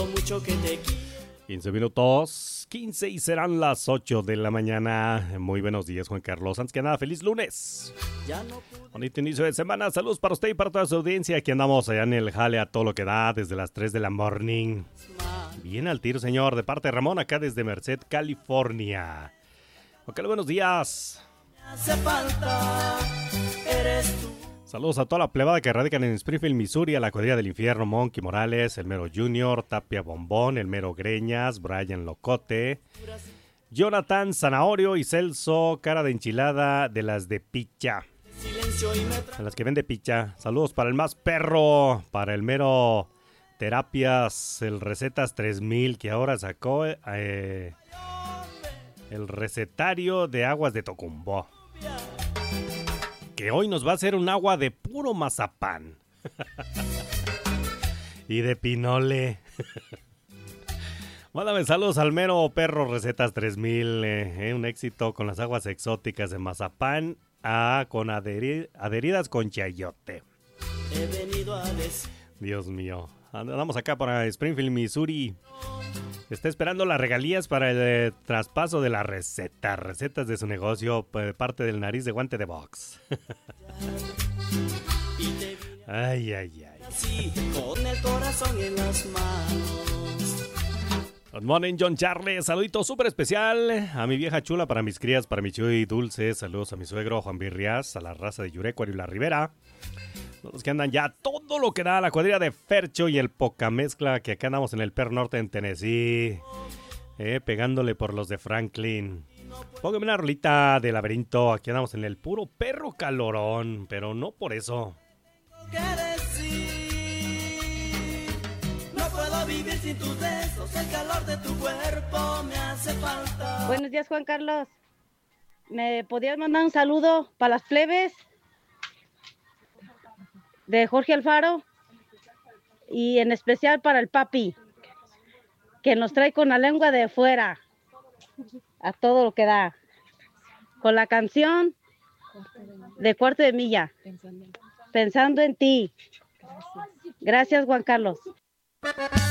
lo mucho que te quiero. 15 minutos, 15 y serán las 8 de la mañana. Muy buenos días, Juan Carlos. Antes que nada, feliz lunes. Bonito inicio de semana. Saludos para usted y para toda su audiencia. Aquí andamos allá en el jale a todo lo que da desde las 3 de la morning. Bien al tiro, señor. De parte de Ramón, acá desde Merced, California. Ok, buenos días. Hace falta, eres tú. Saludos a toda la plebada que radican en Springfield, Missouri, a la cuadrilla del infierno, Monkey Morales, el mero Junior, Tapia Bombón, el mero Greñas, Brian Locote, Jonathan Zanahorio y Celso, cara de enchilada de las de picha. A las que vende picha. Saludos para el más perro, para el mero Terapias, el Recetas 3000, que ahora sacó el recetario de aguas de Tocumbó. Que hoy nos va a hacer un agua de puro mazapán. Y de pinole. Mándame saludos al mero perro Recetas 3000. Un éxito con las aguas exóticas de mazapán con adheridas con chayote. He venido a decir. Dios mío. Andamos acá para Springfield, Missouri. Está esperando las regalías para el traspaso de la receta. Recetas de su negocio, parte del nariz de guante de box. Ay, ay, ay. Así, con el corazón en las manos. Good morning, John Charles. Saludito súper especial a mi vieja chula, para mis crías, para mi Chuy Dulce. Saludos a mi suegro Juan Virrias, a la raza de Yurecuaro y la Ribera. Los que andan ya todo lo que da la cuadrilla de Fercho y el Poca Mezcla, que acá andamos en el Per Norte en Tennessee, pegándole por los de Franklin. Póngame una rolita de Laberinto, aquí andamos en el puro perro calorón, pero no por eso. ¿Qué decir? No puedo vivir sin tus besos, el calor de tu cuerpo me hace falta. Buenos días, Juan Carlos. ¿Me podías mandar un saludo para las plebes? De Jorge Alfaro y en especial para el papi, que nos trae con la lengua de fuera a todo lo que da, con la canción de Cuarto de Milla, pensando en ti. Gracias, Juan Carlos.